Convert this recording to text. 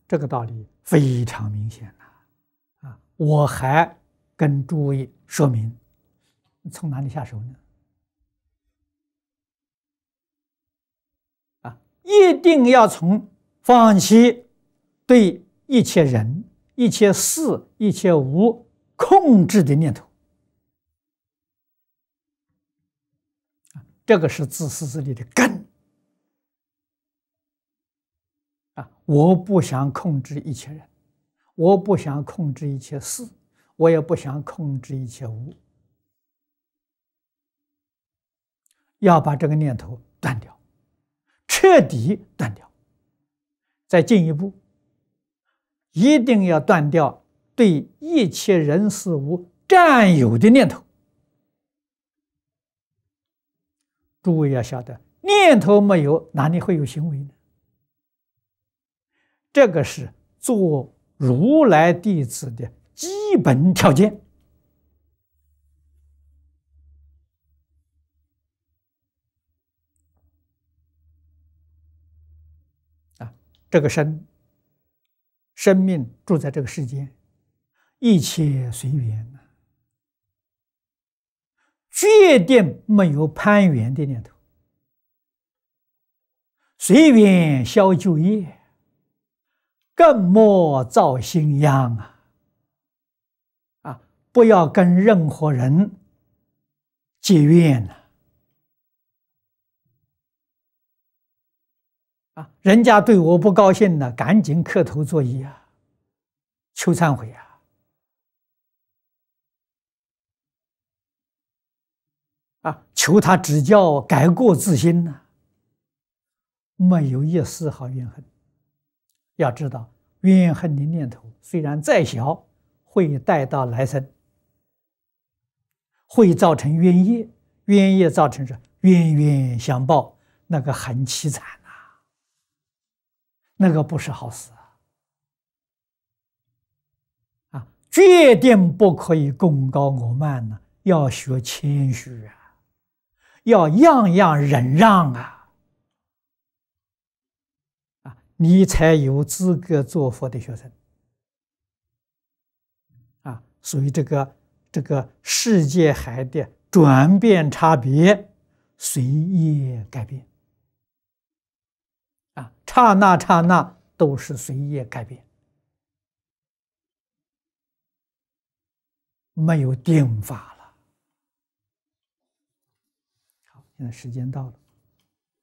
这个道理非常明显啊！我还跟诸位说明，从哪里下手呢？一定要从放弃对一切人、一切事、一切物控制的念头，这个是自私自利的根啊！我不想控制一切人，我不想控制一切事，我也不想控制一切物，要把这个念头断掉，彻底断掉。再进一步，一定要断掉对一切人事物占有的念头。诸位要晓得，念头没有，哪里会有行为呢？这个是做如来弟子的基本条件啊！这个生命住在这个世间，一切随缘呐，决定没有攀缘的念头，随缘消旧业，更莫造新殃啊！不要跟任何人结怨呐！人家对我不高兴了，赶紧磕头作揖啊，求忏悔求他指教，改过自新呐！没有一丝毫怨恨。要知道，怨恨的念头虽然再小，会带到来生，会造成冤业，冤业造成是冤冤相报，那个很凄惨啊，那个不是好事决定不可以功高我慢呢，要学谦虚要样样忍让你才有资格做佛的学生所以这个世界海的转变差别，随业改变刹那刹那都是随业改变，没有定法了。好，现在时间到了。